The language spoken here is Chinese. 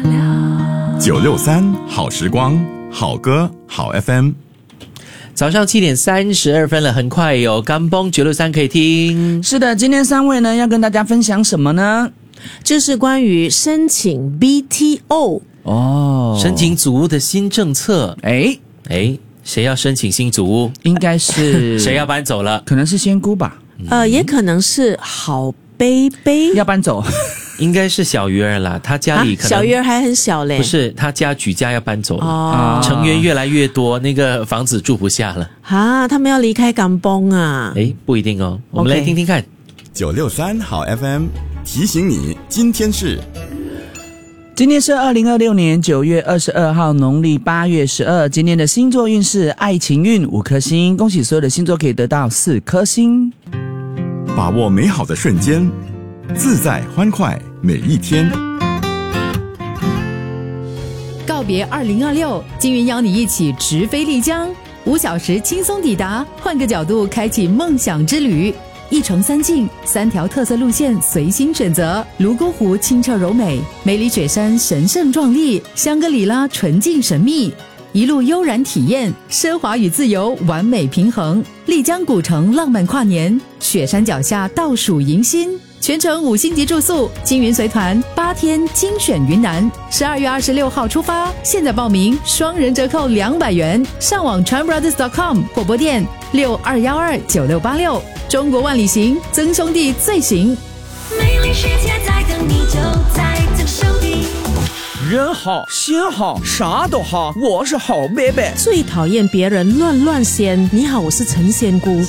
963好时光，好歌好 FM。 早上7点32分了，很快有甘崩963可以听。 是的，今天3位呢要跟大家分享什么呢？ 就是关于申请 BTO 申请组屋的新政策。谁要申请新组屋？ 应该是谁要搬走了？ 可能是仙姑吧， 也可能是好贝贝要搬走。 应该是小鱼儿啦，他家里可能小鱼儿还很小嘞， 不是他家举家要搬走了，成员越来越多，那个房子住不下了他们要离开甘崩啊？ 不一定哦，我们来听听看。 963好 FM 提醒你，今天是 2026年9月22号，农历8月12。今天的星座运势，爱情运5颗星，恭喜所有的星座可以得到4颗星。 把握美好的瞬间，自在欢快每一天。 告别2026，金云邀你一起直飞丽江，5小时轻松抵达，换个角度开启梦想之旅。1城3境，3条特色路线随心选择。泸沽湖清澈柔美，梅里雪山神圣壮丽，香格里拉纯净神秘。一路悠然体验，奢华与自由完美平衡。丽江古城浪漫跨年，雪山脚下倒数迎新，全程5星级住宿，金云随团8天精选云南。12月26号出发，现在报名双人折扣200元，上网 chanbrothers.com 或拨电62129686。中国万里行，曾兄弟最行。 美丽世界在等你，就在曾兄弟。 人好心好啥都好，我是好贝贝。 最讨厌别人乱仙。你好，我是陈仙姑。